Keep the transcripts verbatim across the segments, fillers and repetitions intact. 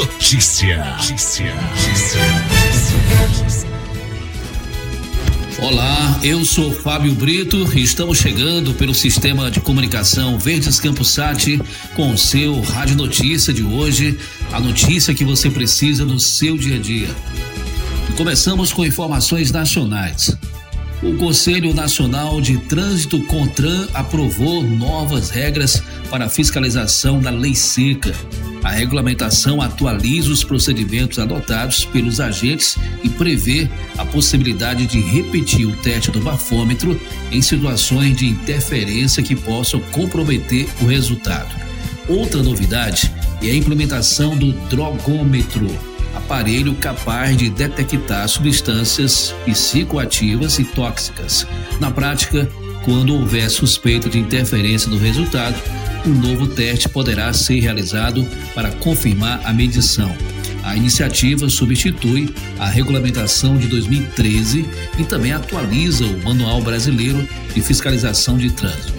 Notícia. Notícia. Olá, eu sou Fábio Brito e estamos chegando pelo sistema de comunicação Verdes Campos Sat com o seu Rádio Notícia de hoje, a notícia que você precisa no seu dia a dia. E começamos com informações nacionais. O Conselho Nacional de Trânsito, CONTRAN, aprovou novas regras para a fiscalização da lei seca. A regulamentação atualiza os procedimentos adotados pelos agentes e prevê a possibilidade de repetir o teste do bafômetro em situações de interferência que possam comprometer o resultado. Outra novidade é a implementação do drogômetro, aparelho capaz de detectar substâncias psicoativas e tóxicas. Na prática, quando houver suspeita de interferência no resultado, um novo teste poderá ser realizado para confirmar a medição. A iniciativa substitui a regulamentação de dois mil e treze e também atualiza o Manual Brasileiro de Fiscalização de Trânsito.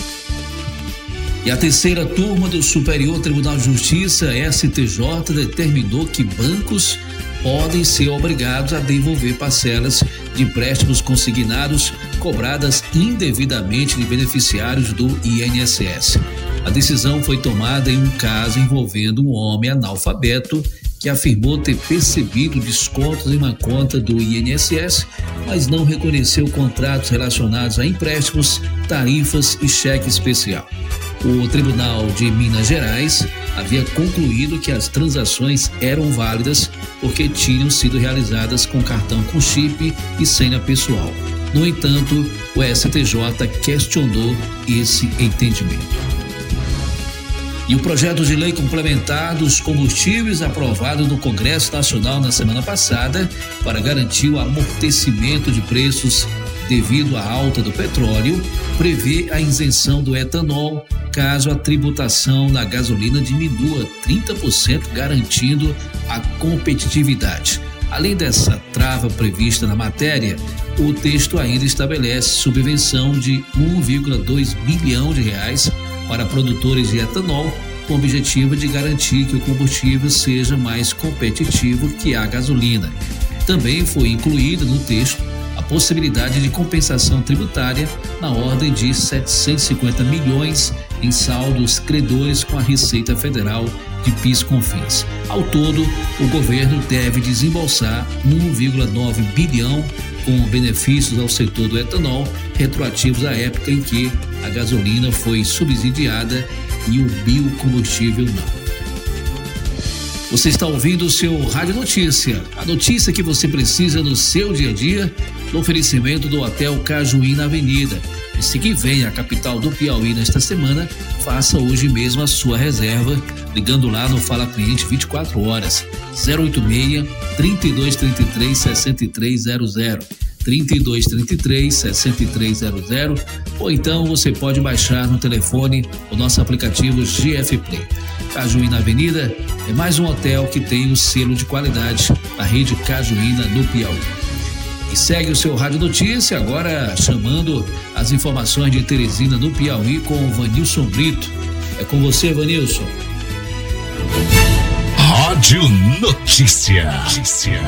E a terceira turma do Superior Tribunal de Justiça, S T J, determinou que bancos podem ser obrigados a devolver parcelas de empréstimos consignados cobradas indevidamente de beneficiários do I N S S. A decisão foi tomada em um caso envolvendo um homem analfabeto que afirmou ter percebido descontos em uma conta do I N S S, mas não reconheceu contratos relacionados a empréstimos, tarifas e cheque especial. O Tribunal de Minas Gerais havia concluído que as transações eram válidas porque tinham sido realizadas com cartão com chip e senha pessoal. No entanto, o S T J questionou esse entendimento. E o projeto de lei complementar dos combustíveis aprovado no Congresso Nacional na semana passada para garantir o amortecimento de preços devido à alta do petróleo prevê a isenção do etanol caso a tributação da gasolina diminua trinta por cento, garantindo a competitividade. Além dessa trava prevista na matéria, o texto ainda estabelece subvenção de um vírgula dois bilhão de reais para produtores de etanol, com o objetivo de garantir que o combustível seja mais competitivo que a gasolina. Também foi incluída no texto a possibilidade de compensação tributária na ordem de setecentos e cinquenta milhões em saldos credores com a Receita Federal de PIS/COFINS. Ao todo, o governo deve desembolsar um vírgula nove bilhão com benefícios ao setor do etanol, retroativos à época em que a gasolina foi subsidiada e o biocombustível não. Você está ouvindo o seu Rádio Notícia, a notícia que você precisa no seu dia a dia, no oferecimento do Hotel Cajuí na Avenida. E se que vem à capital do Piauí nesta semana, faça hoje mesmo a sua reserva, ligando lá no Fala Cliente vinte e quatro horas, zero oito seis, trinta e dois trinta e três, sessenta e três zero zero, trinta e dois trinta e três, sessenta e três zero zero, ou então você pode baixar no telefone o nosso aplicativo G F Play. Cajuí na Avenida é mais um hotel que tem o selo de qualidade da rede Cajuína no Piauí. E segue o seu Rádio Notícia, agora chamando as informações de Teresina no Piauí com o Vanilson Brito. É com você, Vanilson. Rádio Notícia. Notícia.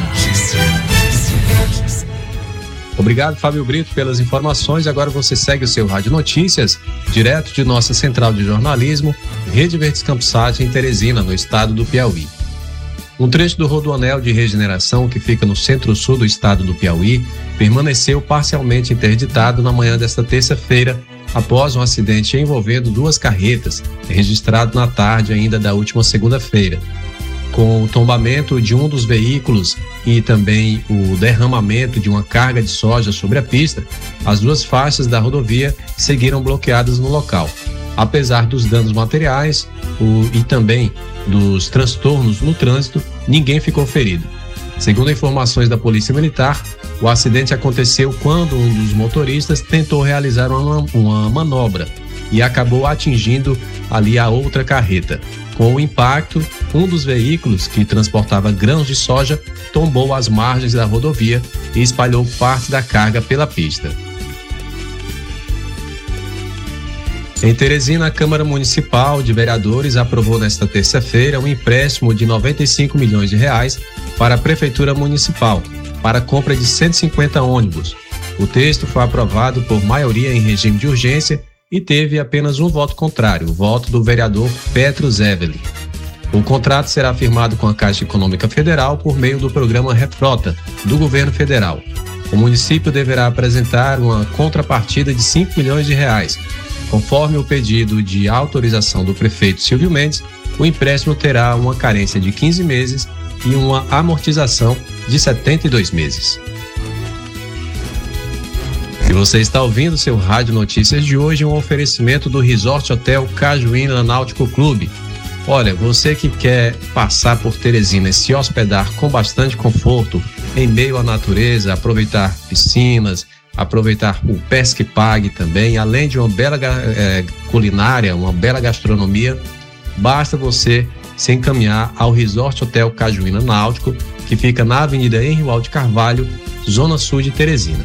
Obrigado, Fábio Brito, pelas informações. Agora você segue o seu Rádio Notícias, direto de nossa central de jornalismo, Rede Verdes Campos Sat, em Teresina, no estado do Piauí. Um trecho do rodoanel de regeneração que fica no centro-sul do estado do Piauí permaneceu parcialmente interditado na manhã desta terça-feira, após um acidente envolvendo duas carretas, registrado na tarde ainda da última segunda-feira. Com o tombamento de um dos veículos e também o derramamento de uma carga de soja sobre a pista, as duas faixas da rodovia seguiram bloqueadas no local. Apesar dos danos materiais o, e também dos transtornos no trânsito, ninguém ficou ferido. Segundo informações da Polícia Militar, o acidente aconteceu quando um dos motoristas tentou realizar uma, uma manobra e acabou atingindo ali a outra carreta. Com o impacto, um dos veículos que transportava grãos de soja tombou às margens da rodovia e espalhou parte da carga pela pista. Em Teresina, a Câmara Municipal de Vereadores aprovou nesta terça-feira um empréstimo de noventa e cinco milhões de reais para a Prefeitura Municipal, para a compra de cento e cinquenta ônibus. O texto foi aprovado por maioria em regime de urgência e teve apenas um voto contrário, o voto do vereador Petro Zeveli. O contrato será firmado com a Caixa Econômica Federal por meio do programa Refrota, do governo federal. O município deverá apresentar uma contrapartida de cinco milhões de reais. Conforme o pedido de autorização do prefeito Silvio Mendes, o empréstimo terá uma carência de quinze meses e uma amortização de setenta e dois meses. E você está ouvindo seu Rádio Notícias de hoje, um oferecimento do Resort Hotel Cajuína Náutico Clube. Olha, você que quer passar por Teresina e se hospedar com bastante conforto, em meio à natureza, aproveitar piscinas, aproveitar o Pesque Pague também, além de uma bela é, culinária, uma bela gastronomia, basta você se encaminhar ao Resort Hotel Cajuína Náutico, que fica na Avenida Henrique de Carvalho, Zona Sul de Teresina.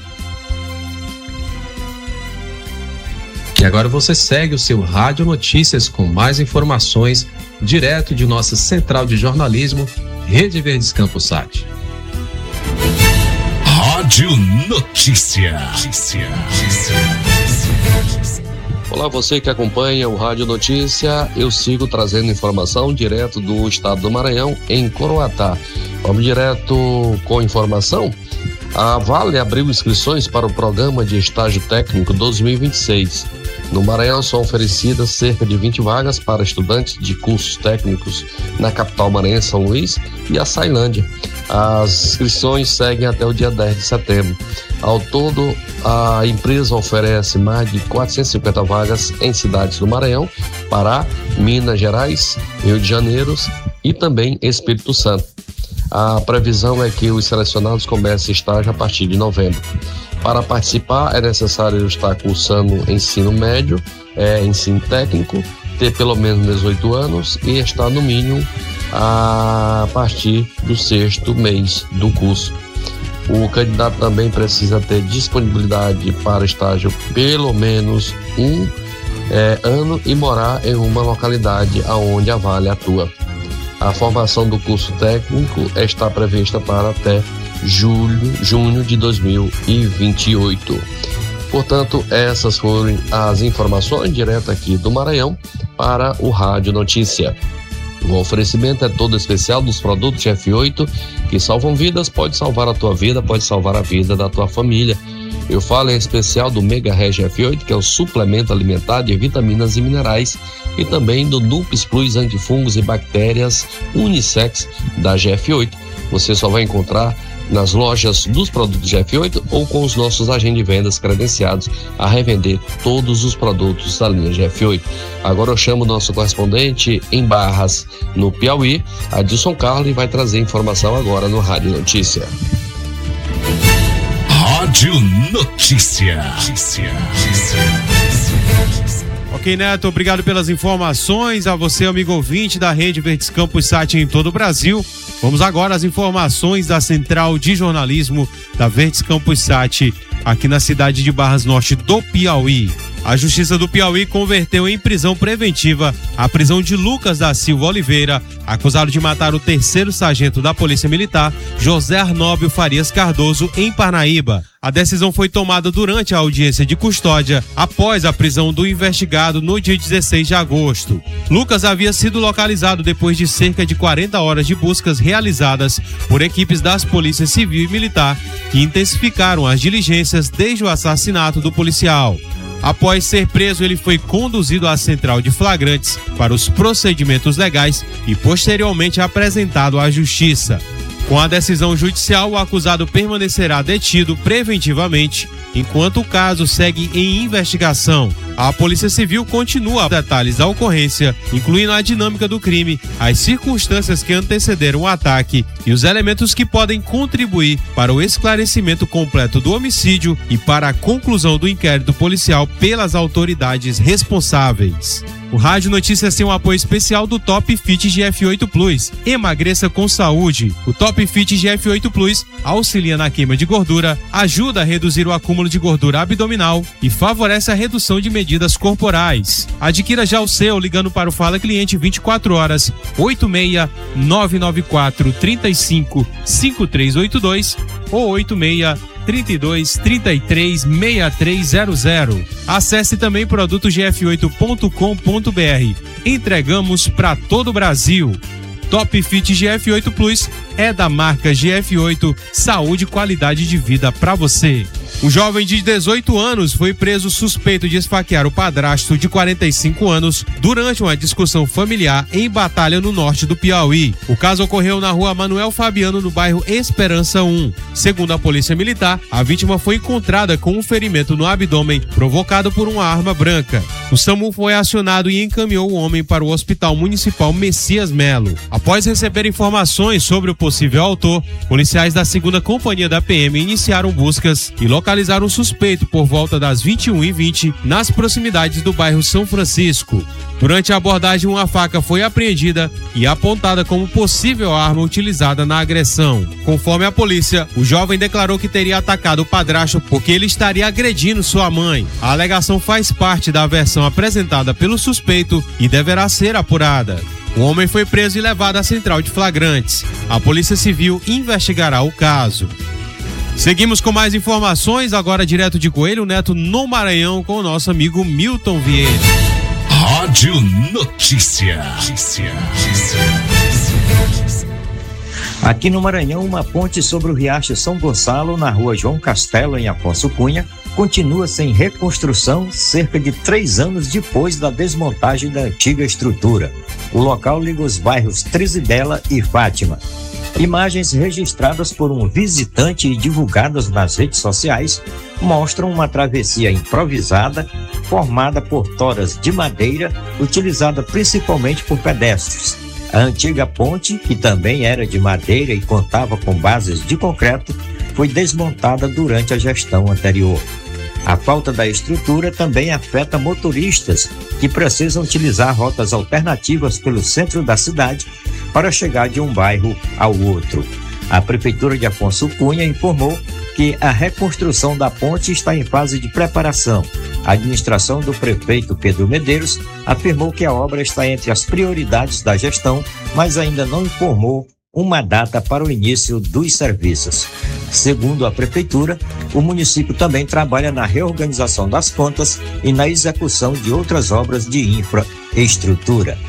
E agora você segue o seu Rádio Notícias com mais informações direto de nossa central de jornalismo, Rede Verdes Campos Sat. Rádio Notícia. Olá, você que acompanha o Rádio Notícia, eu sigo trazendo informação direto do estado do Maranhão, em Coroatá. Vamos direto com informação. A Vale abriu inscrições para o programa de estágio técnico dois mil e vinte e seis. No Maranhão são oferecidas cerca de vinte vagas para estudantes de cursos técnicos na capital maranhense, São Luís, e a Ceilândia. As inscrições seguem até o dia dez de setembro. Ao todo, a empresa oferece mais de quatrocentas e cinquenta vagas em cidades do Maranhão, Pará, Minas Gerais, Rio de Janeiro e também Espírito Santo. A previsão é que os selecionados comecem estágio a partir de novembro. Para participar, é necessário estar cursando ensino médio, é, ensino técnico, ter pelo menos dezoito anos e estar no mínimo a partir do sexto mês do curso. O candidato também precisa ter disponibilidade para estágio pelo menos um é, ano e morar em uma localidade onde a Vale atua. A formação do curso técnico está prevista para até julho, junho de dois mil e vinte e oito. Portanto, essas foram as informações direto aqui do Maranhão para o Rádio Notícia. O oferecimento é todo especial dos produtos G F oito, que salvam vidas, pode salvar a tua vida, pode salvar a vida da tua família. Eu falo em especial do Mega Ré G F oito, que é o suplemento alimentar de vitaminas e minerais, e também do Nupes Plus antifungos e bactérias unissex da G F oito. Você só vai encontrar nas lojas dos produtos G F oito ou com os nossos agentes de vendas credenciados a revender todos os produtos da linha G F oito. Agora eu chamo o nosso correspondente em Barras, no Piauí, Adilson Carlos, e vai trazer informação agora no Rádio Notícia. Rádio Notícia. Ok, Neto, obrigado pelas informações. A você, amigo ouvinte da Rede Verdes Campos Sat em todo o Brasil. Vamos agora às informações da Central de Jornalismo da Verdes Campos Sat, aqui na cidade de Barras Norte do Piauí. A Justiça do Piauí converteu em prisão preventiva a prisão de Lucas da Silva Oliveira, acusado de matar o terceiro sargento da Polícia Militar, José Arnóbio Farias Cardoso, em Parnaíba. A decisão foi tomada durante a audiência de custódia, após a prisão do investigado no dia dezesseis de agosto. Lucas havia sido localizado depois de cerca de quarenta horas de buscas realizadas por equipes das Polícias Civil e Militar, que intensificaram as diligências desde o assassinato do policial. Após ser preso, ele foi conduzido à central de flagrantes para os procedimentos legais e posteriormente apresentado à Justiça. Com a decisão judicial, o acusado permanecerá detido preventivamente, enquanto o caso segue em investigação. A Polícia Civil continua detalhes da ocorrência, incluindo a dinâmica do crime, as circunstâncias que antecederam o ataque e os elementos que podem contribuir para o esclarecimento completo do homicídio e para a conclusão do inquérito policial pelas autoridades responsáveis. O Rádio Notícias tem um apoio especial do Top Fit G F oito Plus. Emagreça com saúde. O Top Fit G F oito Plus auxilia na queima de gordura, ajuda a reduzir o acúmulo de gordura abdominal e favorece a redução de medidas corporais. Adquira já o seu ligando para o Fala Cliente vinte e quatro horas, oito seis nove nove quatro, três cinco, cinco três oito dois ou oito seis trinta e dois, trinta e três, sessenta e três zero zero. Acesse também produto g f oito ponto com ponto b r. Entregamos para todo o Brasil. Top Fit G F oito Plus é da marca G F oito, saúde e qualidade de vida para você. Um jovem de dezoito anos foi preso suspeito de esfaquear o padrasto de quarenta e cinco anos durante uma discussão familiar em Batalha, no norte do Piauí. O caso ocorreu na rua Manuel Fabiano, no bairro Esperança um. Segundo a polícia militar, a vítima foi encontrada com um ferimento no abdômen provocado por uma arma branca. O SAMU foi acionado e encaminhou o homem para o Hospital Municipal Messias Melo. Após receber informações sobre o possível autor, policiais da segunda Companhia da P M iniciaram buscas e localizaram o suspeito por volta das vinte e uma e vinte nas proximidades do bairro São Francisco. Durante a abordagem, uma faca foi apreendida e apontada como possível arma utilizada na agressão. Conforme a polícia, o jovem declarou que teria atacado o padrasto porque ele estaria agredindo sua mãe. A alegação faz parte da versão apresentada pelo suspeito e deverá ser apurada. O homem foi preso e levado à central de flagrantes. A Polícia Civil investigará o caso. Seguimos com mais informações, agora direto de Coelho Neto, no Maranhão, com o nosso amigo Milton Vieira. Rádio Notícia. Aqui no Maranhão, uma ponte sobre o Riacho São Gonçalo, na rua João Castelo, em Afonso Cunha, continua sem reconstrução cerca de três anos depois da desmontagem da antiga estrutura. O local liga os bairros Trizidela e Fátima. Imagens registradas por um visitante e divulgadas nas redes sociais mostram uma travessia improvisada formada por toras de madeira utilizada principalmente por pedestres. A antiga ponte, que também era de madeira e contava com bases de concreto, foi desmontada durante a gestão anterior. A falta da estrutura também afeta motoristas que precisam utilizar rotas alternativas pelo centro da cidade para chegar de um bairro ao outro. A Prefeitura de Afonso Cunha informou que a reconstrução da ponte está em fase de preparação. A administração do prefeito Pedro Medeiros afirmou que a obra está entre as prioridades da gestão, mas ainda não informou uma data para o início dos serviços. Segundo a Prefeitura, o município também trabalha na reorganização das contas e na execução de outras obras de infraestrutura.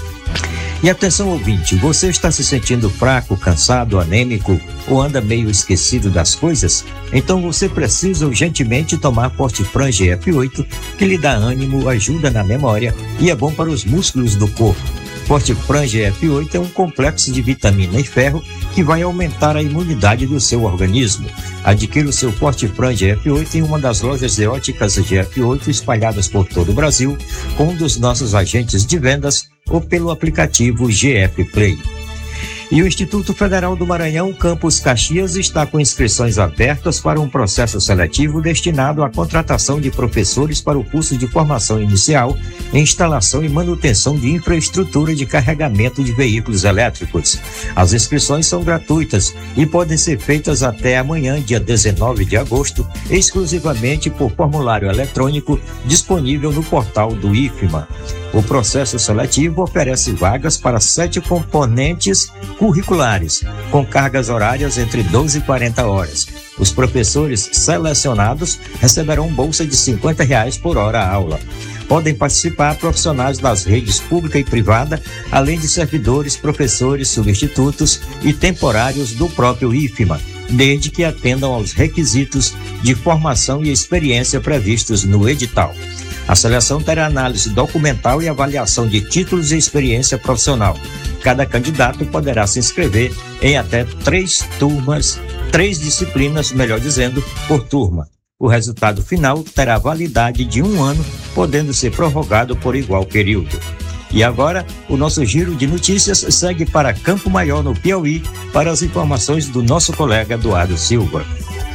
E atenção, ouvinte, você está se sentindo fraco, cansado, anêmico ou anda meio esquecido das coisas? Então você precisa urgentemente tomar Fortipran G F oito, que lhe dá ânimo, ajuda na memória e é bom para os músculos do corpo. Fortipran G F oito é um complexo de vitamina e ferro que vai aumentar a imunidade do seu organismo. Adquira o seu Fortipran G F oito em uma das lojas de óticas G F oito espalhadas por todo o Brasil, com um dos nossos agentes de vendas ou pelo aplicativo G F Play. E o Instituto Federal do Maranhão, Campus Caxias, está com inscrições abertas para um processo seletivo destinado à contratação de professores para o curso de formação inicial em instalação e manutenção de infraestrutura de carregamento de veículos elétricos. As inscrições são gratuitas e podem ser feitas até amanhã, dia dezenove de agosto, exclusivamente por formulário eletrônico disponível no portal do I F M A. O processo seletivo oferece vagas para sete componentes curriculares, com cargas horárias entre doze e quarenta horas. Os professores selecionados receberão bolsa de cinquenta reais por hora aula. Podem participar profissionais das redes pública e privada, além de servidores, professores, substitutos e temporários do próprio I F M A, desde que atendam aos requisitos de formação e experiência previstos no edital. A seleção terá análise documental e avaliação de títulos e experiência profissional. Cada candidato poderá se inscrever em até três turmas, três disciplinas, melhor dizendo, por turma. O resultado final terá validade de um ano, podendo ser prorrogado por igual período. E agora, o nosso giro de notícias segue para Campo Maior, no Piauí, para as informações do nosso colega Eduardo Silva.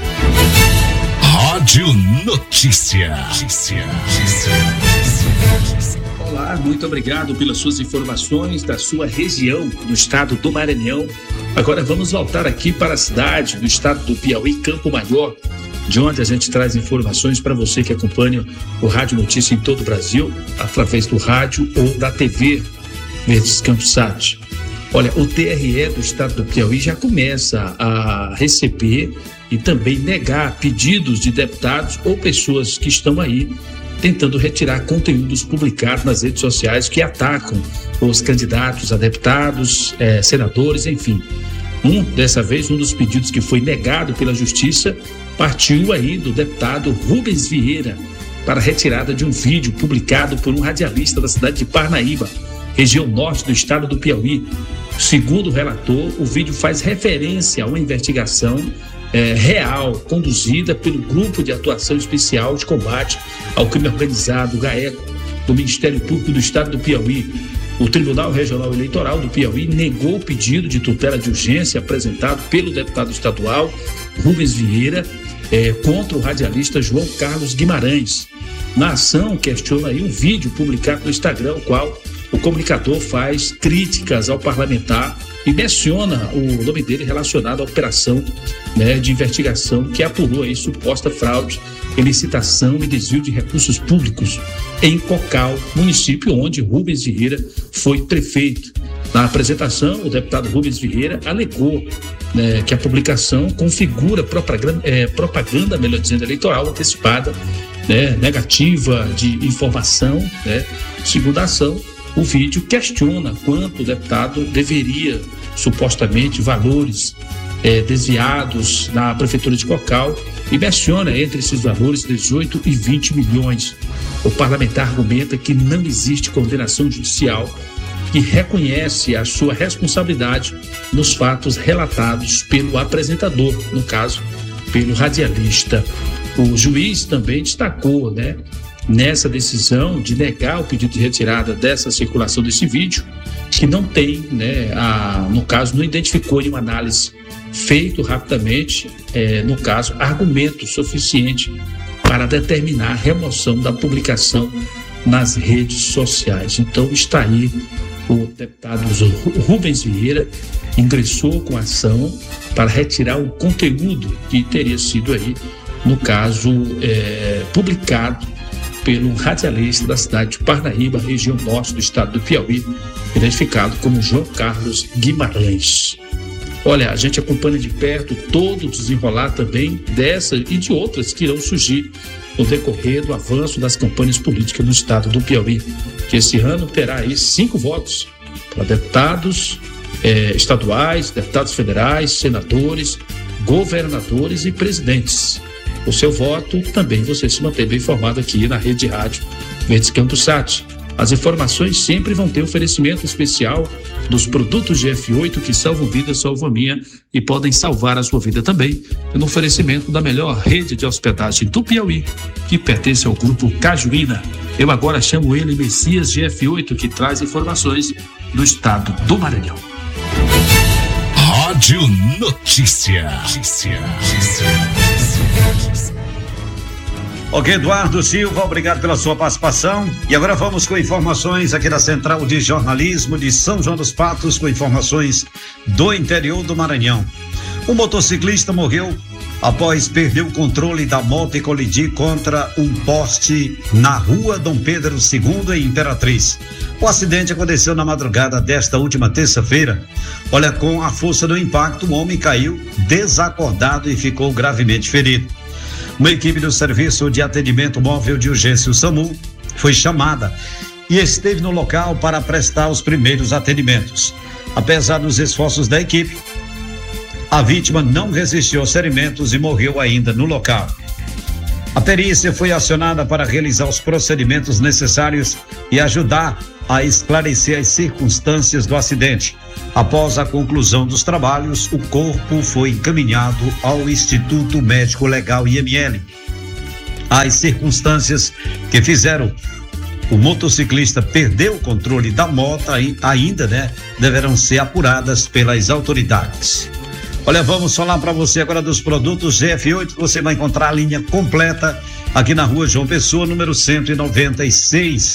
Rádio Notícia. Olá, muito obrigado pelas suas informações da sua região, no estado do Maranhão. Agora vamos voltar aqui para a cidade do estado do Piauí, Campo Maior, de onde a gente traz informações para você que acompanha o Rádio Notícia em todo o Brasil, através do rádio ou da T V Verdes Campos Sat. Olha, o T R E do estado do Piauí já começa a receber e também negar pedidos de deputados ou pessoas que estão aí tentando retirar conteúdos publicados nas redes sociais que atacam os candidatos a deputados, eh, senadores, enfim. Um, dessa vez, um dos pedidos que foi negado pela Justiça partiu aí do deputado Rubens Vieira para a retirada de um vídeo publicado por um radialista da cidade de Parnaíba, região norte do estado do Piauí. Segundo o relator, o vídeo faz referência a uma investigação É, real, conduzida pelo Grupo de Atuação Especial de Combate ao Crime Organizado, GAECO, do Ministério Público do Estado do Piauí. O Tribunal Regional Eleitoral do Piauí negou o pedido de tutela de urgência apresentado pelo deputado estadual Rubens Vieira é, contra o radialista João Carlos Guimarães. Na ação, questiona aí um vídeo publicado no Instagram, o qual o comunicador faz críticas ao parlamentar e menciona o nome dele relacionado à operação, né, de investigação que apurou aí suposta fraude, licitação e desvio de recursos públicos em Cocal, município onde Rubens Vieira foi prefeito. Na apresentação, o deputado Rubens Vieira alegou, né, que a publicação configura propaganda, é, propaganda, melhor dizendo, eleitoral antecipada, né, negativa de informação, né. Segundo a ação, o vídeo questiona quanto o deputado deveria, supostamente, valores é, desviados na Prefeitura de Cocal e menciona entre esses valores dezoito e vinte milhões. O parlamentar argumenta que não existe condenação judicial que reconhece a sua responsabilidade nos fatos relatados pelo apresentador, no caso, pelo radialista. O juiz também destacou, né, nessa decisão de negar o pedido de retirada dessa circulação desse vídeo, que não tem, né, a, no caso, não identificou em uma análise feito rapidamente, é, no caso, argumento suficiente para determinar a remoção da publicação nas redes sociais. Então está aí o deputado Rubens Vieira ingressou com ação para retirar o conteúdo que teria sido aí, no caso, é, publicado pelo radialista da cidade de Parnaíba, região norte do estado do Piauí, identificado como João Carlos Guimarães. Olha, a gente acompanha de perto todo o desenrolar também dessa e de outras que irão surgir no decorrer do avanço das campanhas políticas no estado do Piauí, que esse ano terá aí cinco votos para deputados eh, estaduais, deputados federais, senadores, governadores e presidentes. O seu voto também você se mantém bem informado aqui na rede de rádio Verdes Campos Sat. As informações sempre vão ter oferecimento especial dos produtos G F oito que salvam vidas, salvam a minha e podem salvar a sua vida também. E no oferecimento da melhor rede de hospedagem do Piauí, que pertence ao grupo Cajuína. Eu agora chamo ele Messias G F oito, que traz informações do estado do Maranhão. Rádio Notícia. Notícia. Notícia. Ok, Eduardo Silva, obrigado pela sua participação. E agora vamos com informações aqui da Central de Jornalismo de São João dos Patos, com informações do interior do Maranhão. Um motociclista morreu após perder o controle da moto e colidir contra um poste na rua Dom Pedro segundo, em Imperatriz. O acidente aconteceu na madrugada desta última terça-feira. Olha, com a força do impacto, o homem caiu desacordado e ficou gravemente ferido. Uma equipe do Serviço de Atendimento Móvel de Urgência, o SAMU, foi chamada e esteve no local para prestar os primeiros atendimentos. Apesar dos esforços da equipe, a vítima não resistiu aos ferimentos e morreu ainda no local. A perícia foi acionada para realizar os procedimentos necessários e ajudar a esclarecer as circunstâncias do acidente. Após a conclusão dos trabalhos, o corpo foi encaminhado ao Instituto Médico Legal I M L. As circunstâncias que fizeram o motociclista perder o controle da moto ainda, né, deverão ser apuradas pelas autoridades. Olha, vamos falar para você agora dos produtos G F oito. Você vai encontrar a linha completa aqui na rua João Pessoa, número cento e noventa e seis.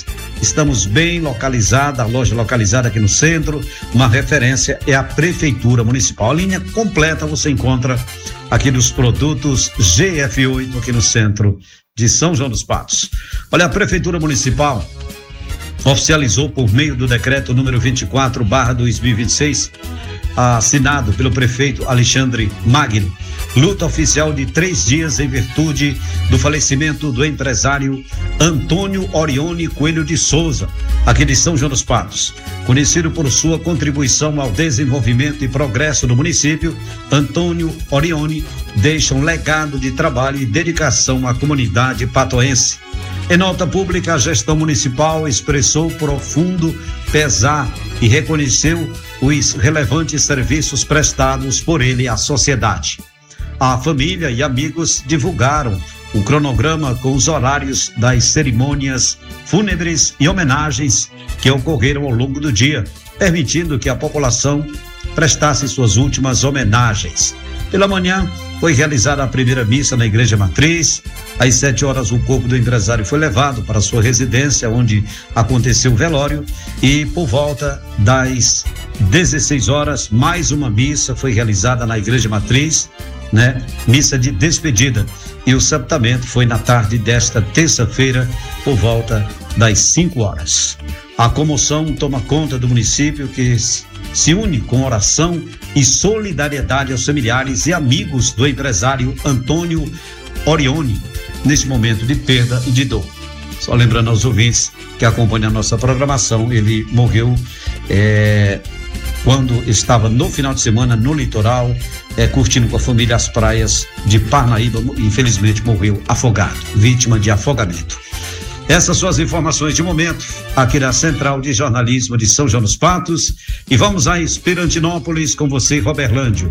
estamos bem localizada, a loja localizada aqui no centro, uma referência é a Prefeitura Municipal. A linha completa você encontra aqui dos produtos G F oito aqui no centro de São João dos Patos. Olha, a Prefeitura Municipal oficializou por meio do decreto número vinte e quatro barra dois mil e vinte e seis, assinado pelo prefeito Alexandre Magno, luta oficial de três dias em virtude do falecimento do empresário Antônio Orione Coelho de Souza, aqui de São João dos Patos. Conhecido por sua contribuição ao desenvolvimento e progresso do município, Antônio Orione deixa um legado de trabalho e dedicação à comunidade patoense. Em nota pública, a gestão municipal expressou profundo pesar e reconheceu os relevantes serviços prestados por ele à sociedade. A família e amigos divulgaram o cronograma com os horários das cerimônias fúnebres e homenagens que ocorreram ao longo do dia, permitindo que a população prestasse suas últimas homenagens. Pela manhã, foi realizada a primeira missa na Igreja Matriz. Às sete horas, o corpo do empresário foi levado para sua residência, onde aconteceu o velório, e por volta das dezesseis horas, mais uma missa foi realizada na Igreja Matriz, né? Missa de despedida. E o sepultamento foi na tarde desta terça-feira, por volta das cinco horas. A comoção toma conta do município, que se une com oração e solidariedade aos familiares e amigos do empresário Antônio Orione, nesse momento de perda e de dor. Só lembrando aos ouvintes que acompanham a nossa programação, ele morreu é, quando estava no final de semana no litoral, é, curtindo com a família as praias de Parnaíba. Infelizmente morreu afogado, vítima de afogamento. Essas são as informações de momento aqui da Central de Jornalismo de São João dos Patos, e vamos a Esperantinópolis com você, Roberlândio.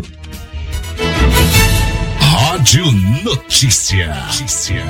Rádio Notícia. Notícia.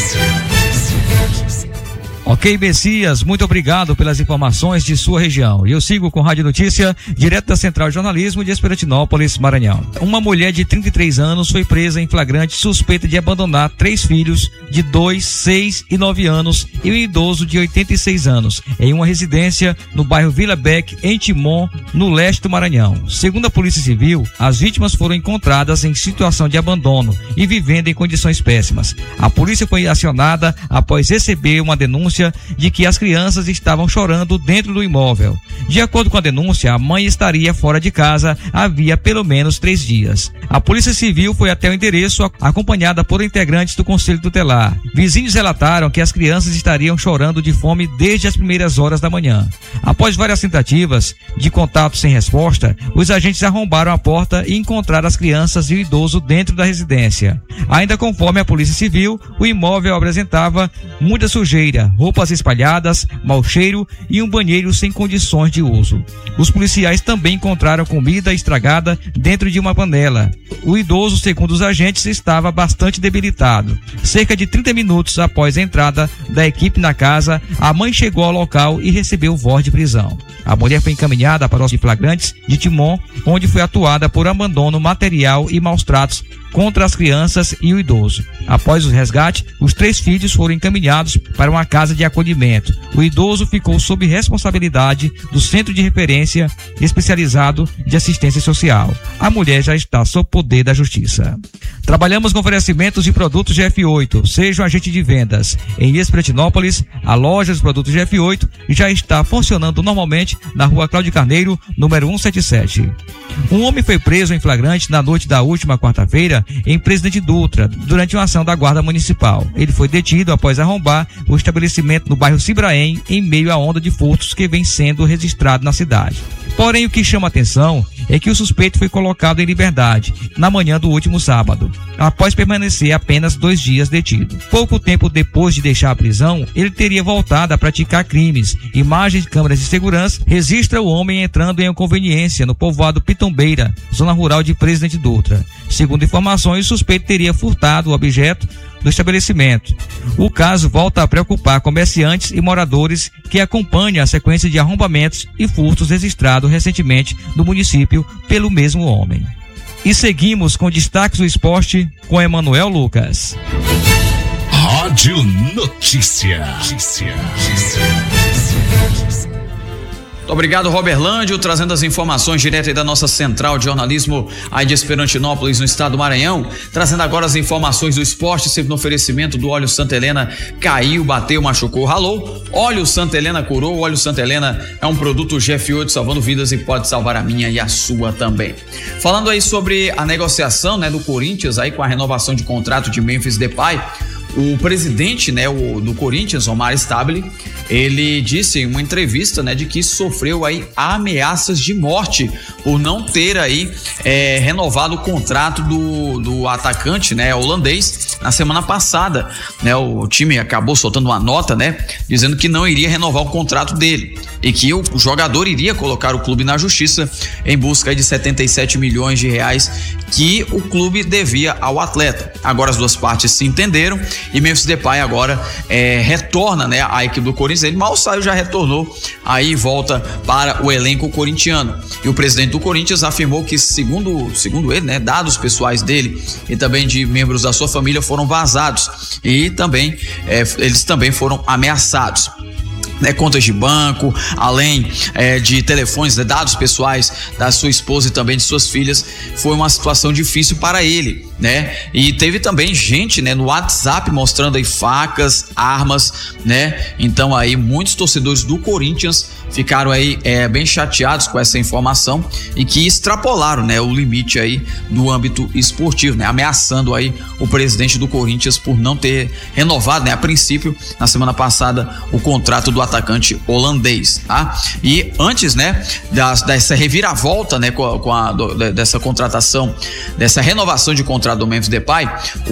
Ok, Messias, muito obrigado pelas informações de sua região. Eu sigo com Rádio Notícia, direto da Central de Jornalismo de Esperantinópolis, Maranhão. Uma mulher de trinta e três anos foi presa em flagrante suspeita de abandonar três filhos de dois, seis e nove anos e um idoso de oitenta e seis anos em uma residência no bairro Vila Beck, em Timon, no leste do Maranhão. Segundo a Polícia Civil, as vítimas foram encontradas em situação de abandono e vivendo em condições péssimas. A polícia foi acionada após receber uma denúncia de que as crianças estavam chorando dentro do imóvel. De acordo com a denúncia, a mãe estaria fora de casa havia pelo menos três dias. A Polícia Civil foi até o endereço acompanhada por integrantes do Conselho Tutelar. Vizinhos relataram que as crianças estariam chorando de fome desde as primeiras horas da manhã. Após várias tentativas de contato sem resposta, os agentes arrombaram a porta e encontraram as crianças e o idoso dentro da residência. Ainda conforme a Polícia Civil, o imóvel apresentava muita sujeira, roupas espalhadas, mau cheiro e um banheiro sem condições de uso. Os policiais também encontraram comida estragada dentro de uma panela. O idoso, segundo os agentes, estava bastante debilitado. Cerca de trinta minutos após a entrada da equipe na casa, a mãe chegou ao local e recebeu voz de prisão. A mulher foi encaminhada para os flagrantes de Timon, onde foi atuada por abandono material e maus tratos contra as crianças e o idoso. Após o resgate, os três filhos foram encaminhados para uma casa de acolhimento. O idoso ficou sob responsabilidade do Centro de Referência Especializado de Assistência Social. A mulher já está sob poder da Justiça. Trabalhamos com oferecimentos de produtos G F oito. Seja um agente de vendas. Em Esperantinópolis, a loja dos produtos G F oito já está funcionando normalmente na rua Cláudio Carneiro, número cento e setenta e sete. Um homem foi preso em flagrante na noite da última quarta-feira em Presidente Dutra, durante uma ação da Guarda Municipal. Ele foi detido após arrombar o estabelecimento no bairro Cibraém, em meio à onda de furtos que vem sendo registrado na cidade. Porém, o que chama atenção é que o suspeito foi colocado em liberdade na manhã do último sábado, após permanecer apenas dois dias detido. Pouco tempo depois de deixar a prisão, ele teria voltado a praticar crimes. Imagens de câmeras de segurança registram o homem entrando em uma conveniência no povoado Pitombeira, zona rural de Presidente Dutra. Segundo informações, o suspeito teria furtado o objeto do estabelecimento. O caso volta a preocupar comerciantes e moradores que acompanham a sequência de arrombamentos e furtos registrados recentemente no município pelo mesmo homem. E seguimos com destaques do esporte com Emanuel Lucas. Rádio Notícia. Notícia. Muito obrigado, Roberlândio, trazendo as informações direto aí da nossa central de jornalismo aí de Esperantinópolis, no estado do Maranhão, trazendo agora as informações do esporte, sempre no oferecimento do óleo Santa Helena. Caiu, bateu, machucou, ralou, óleo Santa Helena curou. O óleo Santa Helena é um produto G F oito salvando vidas e pode salvar a minha e a sua também. Falando aí sobre a negociação, né, do Corinthians aí com a renovação de contrato de Memphis Depay, o presidente, né, o, do Corinthians, Omar Stabile, ele disse em uma entrevista, né, de que sofreu aí ameaças de morte por não ter aí é, renovado o contrato do, do atacante, né, holandês na semana passada, né? O time acabou soltando uma nota, né, dizendo que não iria renovar o contrato dele e que o jogador iria colocar o clube na justiça em busca de setenta e sete milhões de reais que o clube devia ao atleta. Agora as duas partes se entenderam e Memphis Depay agora é, retorna, né, à equipe do Corinthians. Ele mal saiu, já retornou, aí volta para o elenco corintiano. E o presidente do Corinthians afirmou que, segundo, segundo ele, né, dados pessoais dele e também de membros da sua família foram vazados e também é, eles também foram ameaçados. Né, contas de banco, além é, de telefones, né, dados pessoais da sua esposa e também de suas filhas. Foi uma situação difícil para ele, né? E teve também gente, né, no WhatsApp mostrando aí facas, armas, né? Então aí muitos torcedores do Corinthians ficaram aí é, bem chateados com essa informação e que extrapolaram, né, o limite aí do âmbito esportivo, né? Ameaçando aí o presidente do Corinthians por não ter renovado, né, a princípio, na semana passada, o contrato do atacante holandês, tá? E antes, né, das, dessa reviravolta, né, com a, com a do, dessa contratação, dessa renovação de contrato do Memphis Depay,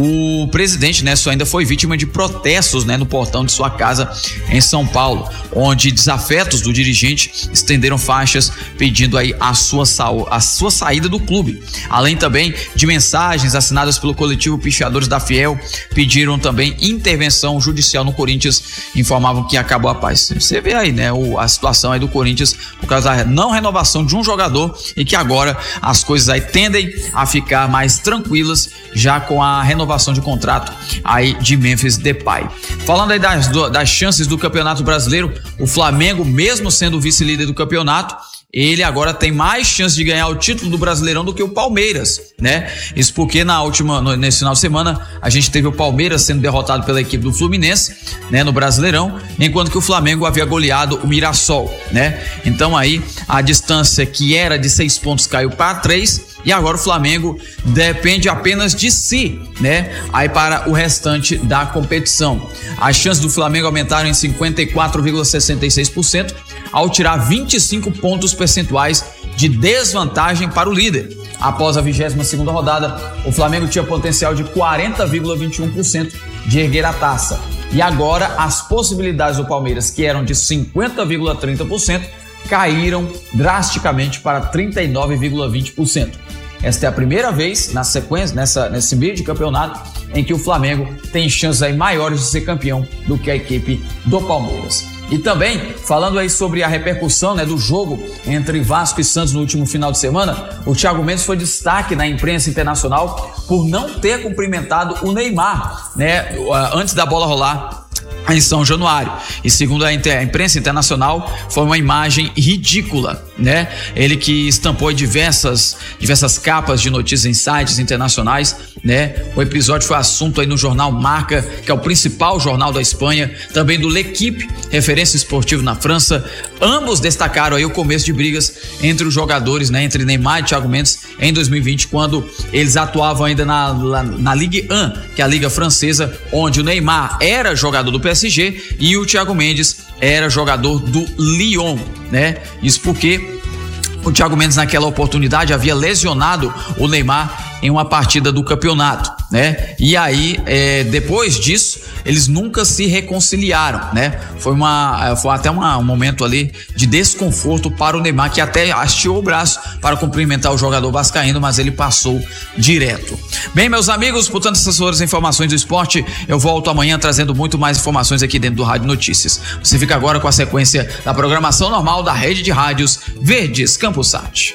o presidente, né, só ainda foi vítima de protestos, né, no portão de sua casa em São Paulo, onde desafetos do dirigente estenderam faixas pedindo aí a sua, a sua saída do clube. Além também de mensagens assinadas pelo coletivo Pichadores da Fiel, pediram também intervenção judicial no Corinthians, informavam que acabou a paz. Você vê aí, né, o, a situação aí do Corinthians por causa da não renovação de um jogador e que agora as coisas aí tendem a ficar mais tranquilas já com a renovação de contrato aí de Memphis Depay. Falando aí das, das chances do Campeonato Brasileiro, o Flamengo, mesmo sendo o vice-líder do campeonato, ele agora tem mais chance de ganhar o título do Brasileirão do que o Palmeiras, né? Isso porque na última, no, nesse final de semana, a gente teve o Palmeiras sendo derrotado pela equipe do Fluminense, né, no Brasileirão, enquanto que o Flamengo havia goleado o Mirassol, né? Então aí a distância que era de seis pontos caiu para três e agora o Flamengo depende apenas de si, né? Aí para o restante da competição. As chances do Flamengo aumentaram em cinquenta e quatro vírgula sessenta e seis por cento ao tirar vinte e cinco pontos percentuais de desvantagem para o líder. Após a vigésima segunda rodada, o Flamengo tinha potencial de quarenta vírgula vinte e um por cento de erguer a taça. E agora as possibilidades do Palmeiras, que eram de cinquenta vírgula trinta por cento, caíram drasticamente para trinta e nove vírgula vinte por cento. Esta é a primeira vez na sequência, nessa, nesse meio de campeonato, em que o Flamengo tem chances aí maiores de ser campeão do que a equipe do Palmeiras. E também, falando aí sobre a repercussão, né, do jogo entre Vasco e Santos no último final de semana, o Thiago Mendes foi destaque na imprensa internacional por não ter cumprimentado o Neymar, né, antes da bola rolar em São Januário. E segundo a imprensa internacional, foi uma imagem ridícula, né? Ele que estampou diversas, diversas capas de notícias em sites internacionais, né? O episódio foi assunto aí no jornal Marca, que é o principal jornal da Espanha, também do L'Equipe, referência esportiva na França. Ambos destacaram aí o começo de brigas entre os jogadores, né? Entre Neymar e Thiago Mendes em dois mil e vinte, quando eles atuavam ainda na, na, na Ligue um, que é a liga francesa, onde o Neymar era jogador do P S G e o Thiago Mendes era jogador do Lyon, né? Isso porque o Thiago Mendes naquela oportunidade havia lesionado o Neymar em uma partida do campeonato, né? E aí, é, depois disso, eles nunca se reconciliaram, né? Foi, uma, foi até uma, um momento ali de desconforto para o Neymar, que até hasteou o braço para cumprimentar o jogador vascaíno, mas ele passou direto. Bem, meus amigos, portanto, essas foram as informações do esporte. Eu volto amanhã trazendo muito mais informações aqui dentro do Rádio Notícias. Você fica agora com a sequência da programação normal da rede de rádios Verdes Campus Sat.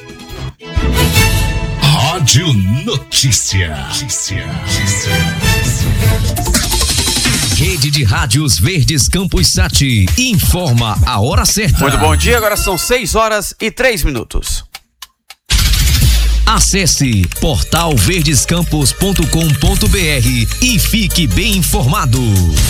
Rádio Notícia. Notícia. Notícia. Rede de Rádios Verdes Campos Sat informa a hora certa. Muito bom dia, agora são seis horas e três minutos. Acesse portal verdescampos ponto com ponto br e fique bem informado.